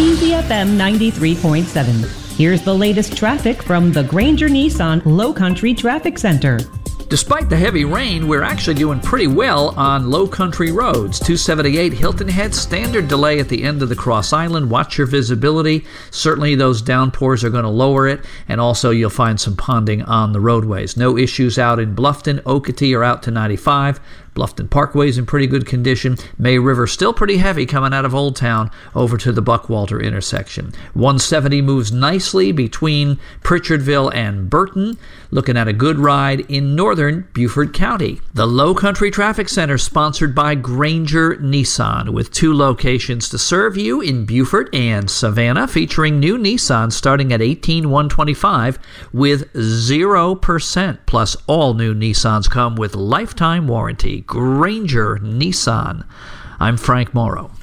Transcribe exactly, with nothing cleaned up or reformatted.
Easy F M ninety-three point seven. Here's the latest traffic from the Granger Nissan Low Country Traffic Center. Despite the heavy rain, we're actually doing pretty well on low country roads. two seventy-eight Hilton Head, standard delay at the end of the Cross Island. Watch your visibility. Certainly those downpours are going to lower it, and also you'll find some ponding on the roadways. No issues out in Bluffton. Okatee are out to ninety-five. Bluffton Parkway is in pretty good condition. May River still pretty heavy coming out of Old Town over to the Buckwalter intersection. one seventy moves nicely between Pritchardville and Burton. Looking at a good ride in northern Beaufort County. The Low Country Traffic Center, sponsored by Granger Nissan, with two locations to serve you in Beaufort and Savannah, featuring new Nissan starting at eighteen thousand one hundred twenty-five dollars with zero percent. Plus, all new Nissans come with lifetime warranty. Granger Nissan. I'm Frank Morrow.